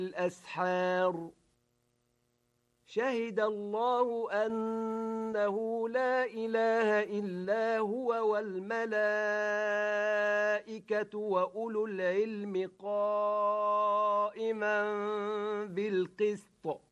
الأسحار شهد الله أنه لا إله إلا هو والملائكة وأولو العلم قائما بالقسط